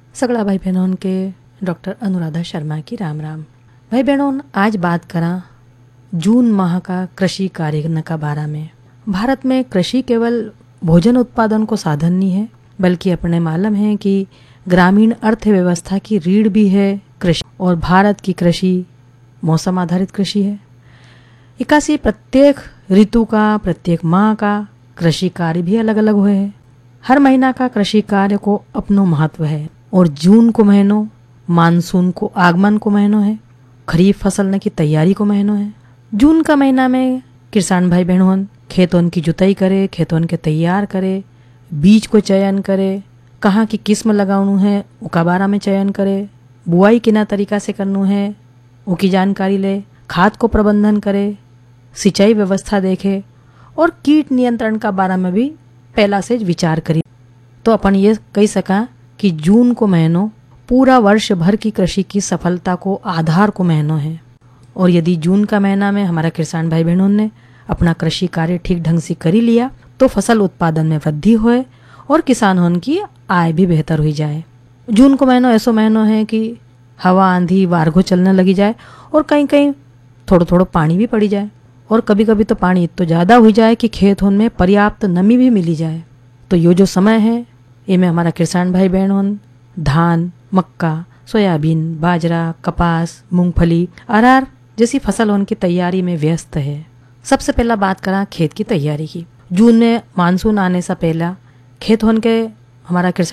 सगला भाई बहनों के डॉक्टर अनुराधा शर्मा की राम राम। भाई बहनों, आज बात करा जून माह का कृषि कार्य का बारे में। भारत में कृषि केवल भोजन उत्पादन को साधन नहीं है, बल्कि अपने मालूम है कि ग्रामीण अर्थव्यवस्था की रीढ़ भी है कृषि। और भारत की कृषि मौसम आधारित कृषि है। इकासी प्रत्येक ऋतु का, प्रत्येक माह का कृषि कार्य भी अलग अलग हुए हैं। हर महीना का कृषि कार्य को अपनो महत्व है। और जून को महीनों मानसून को आगमन को महीनों है, खरीफ फसल की तैयारी को महीनों है। जून का महीना में किसान भाई बहनों खेतों की जुताई करे, खेतों के तैयार करे, बीज को चयन करे, कहाँ की किस्म लगानू है उका बारा में चयन करे, बुआई किना तरीका से करनू है उकी जानकारी ले, खाद को प्रबंधन करे, सिंचाई व्यवस्था देखे और कीट नियंत्रण का बारे में भी पहला से विचार करी। तो अपन ये कह सका कि जून को महीनों पूरा वर्ष भर की कृषि की सफलता को आधार को महीनों है। और यदि जून का महीना में हमारा किसान भाई बहनों ने अपना कृषि कार्य ठीक ढंग से करी लिया तो फसल उत्पादन में वृद्धि होए और किसानों की आय भी बेहतर हुई जाए। जून को महीनों ऐसो महीनों है कि हवा आंधी वारघो चलने लगी जाए और कहीं कहीं थोड़ा थोड़ा पानी भी पड़ी जाए। और कभी कभी तो पानी इतना ज़्यादा हो जाए कि खेतों में पर्याप्त नमी भी मिली जाए। तो ये जो समय है इनमें हमारा किसान भाई बहनों धान, मक्का, सोयाबीन, बाजरा, कपास, मूंगफली, अरहर जैसी फसल उनकी तैयारी में व्यस्त है। सबसे पहला बात करा खेत की तैयारी की। जून में मानसून आने से पहला खेत के हमारा किसान